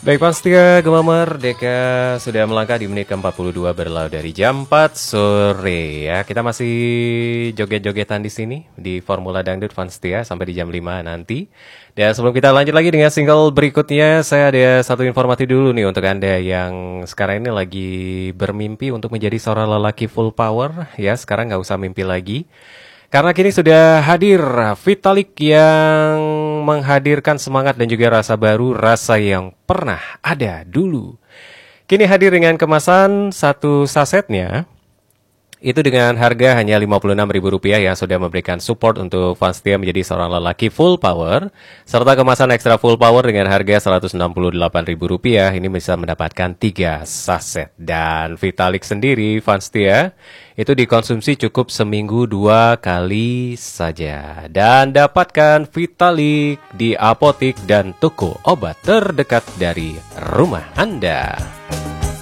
Baik, Pastia Gema Merdeka sudah melangkah di menit ke-42 berlalu dari jam 4 sore ya. Kita masih joget-jogetan di sini di Formula Dangdut Pastia sampai di jam 5 nanti. Dan sebelum kita lanjut lagi dengan single berikutnya, saya ada satu informasi dulu nih untuk Anda yang sekarang ini lagi bermimpi untuk menjadi seorang lelaki full power ya. Sekarang nggak usah mimpi lagi. Karena kini sudah hadir Vitalik yang menghadirkan semangat dan juga rasa baru, rasa yang pernah ada dulu. Kini hadir dengan kemasan satu sasetnya, itu dengan harga hanya Rp56.000 yang sudah memberikan support untuk fans setia menjadi seorang lelaki full power. Serta kemasan ekstra full power dengan harga Rp168.000. Ini bisa mendapatkan 3 saset. Dan Vitalik sendiri fans setia itu dikonsumsi cukup seminggu 2 kali saja. Dan dapatkan Vitalik di apotik dan toko obat terdekat dari rumah Anda.